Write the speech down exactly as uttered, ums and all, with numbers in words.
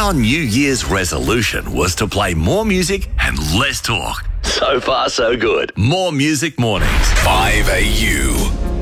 Our New Year's resolution was to play more music and less talk. So far, so good. More Music Mornings. five A U.